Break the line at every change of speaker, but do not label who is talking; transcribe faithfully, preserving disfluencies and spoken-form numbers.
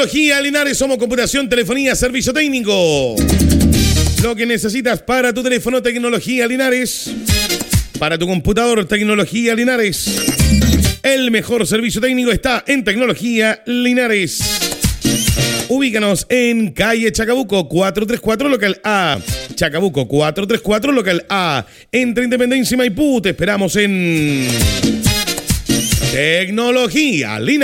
Tecnología Linares, somos computación, telefonía, servicio técnico. Lo que necesitas para tu teléfono, Tecnología Linares. Para tu computador, Tecnología Linares. El mejor servicio técnico está en Tecnología Linares. Ubícanos en calle Chacabuco cuatrocientos treinta y cuatro, local A. Chacabuco cuatrocientos treinta y cuatro, local A. Entre Independencia y Maipú, te esperamos en Tecnología Linares.